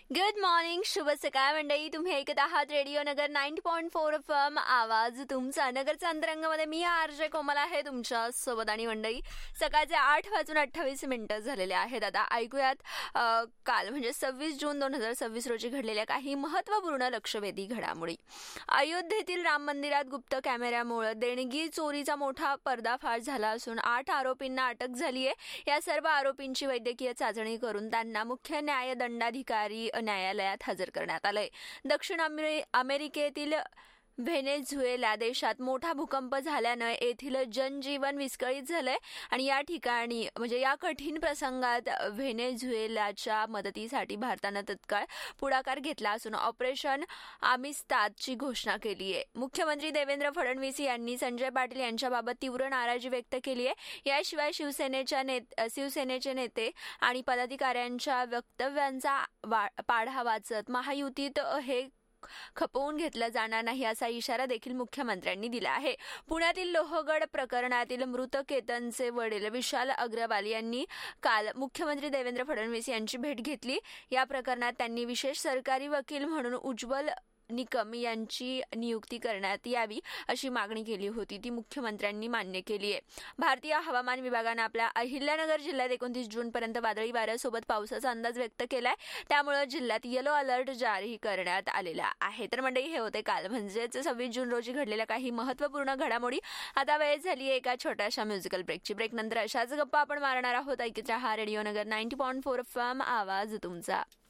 Good morning, शुभ सकाळ मंडळी. तुम्ही ऐकत आहात रेडिओ नगर 90.4 FM. आवाज तुमचा. नगरच्या अंतरंगामध्ये मी आरजे कोमल आहे तुमच्या सोबत. आणि मंडळी, सकाळचे 8:28 झालेले आहेत. आता ऐकूयात काल म्हणजे 26 जून 2026 रोजी घडलेल्या काही महत्त्वपूर्ण लक्षवेधी घडामोडी. अयोध्येतील राम मंदिरात गुप्त कॅमेऱ्यामुळे देणगी चोरीचा मोठा पर्दाफाश झाला असून 8 आरोपींना अटक झाली आहे. या सर्व आरोपींची वैद्यकीय चाचणी करून त्यांना मुख्य न्यायदंडाधिकारी न्यायालयात हजर करण्यात आलंय. दक्षिण अमेरिकेतील व्हेनेझुएला देशात मोठा भूकंप झाल्यानं येथील जनजीवन विस्कळीत झालंय आणि या ठिकाणी म्हणजे या कठीण प्रसंगात व्हेनेझुएलाच्या मदतीसाठी भारतानं तत्काळ पुढाकार घेतला असून ऑपरेशन आमिस्तादची घोषणा केली आहे. मुख्यमंत्री देवेंद्र फडणवीस यांनी संजय पाटील यांच्याबाबत तीव्र नाराजी व्यक्त केली आहे. याशिवाय शिवसेनेचे नेते आणि पदाधिकाऱ्यांच्या वक्तव्यांचा पाढा वाचत महायुतीत हे खपवून घेतलं जाणार नाही असा इशारा देखील मुख्यमंत्र्यांनी दिला आहे. पुण्यातील लोहगड प्रकरणातील मृत केतनचे वडील विशाल अग्रवाल यांनी काल मुख्यमंत्री देवेंद्र फडणवीस यांची भेट घेतली. या प्रकरणात त्यांनी विशेष सरकारी वकील म्हणून उज्ज्वल निकम यांची नियुक्ती करण्यात यावी अशी मागणी केली होती. ती मुख्यमंत्र्यांनी मान्य केली आहे. भारतीय हवामान विभागानं आपल्या अहिल्यानगर जिल्ह्यात 29 जूनपर्यंत वादळी वाऱ्यासोबत पावसाचा अंदाज व्यक्त केलाय. त्यामुळे जिल्ह्यात येलो अलर्ट जारी करण्यात आलेला आहे. तर मंडळी, हे होते काल म्हणजेच 26 जून रोजी घडलेल्या काही महत्त्वपूर्ण घडामोडी. आता वेळ झाली आहे एका छोट्याशा म्युझिकल ब्रेकची. ब्रेक नंतर अशाच गप्पा आपण मारणार आहोत. ऐकत रहा रेडिओ नगर 90.4 FM. आवाज तुमचा.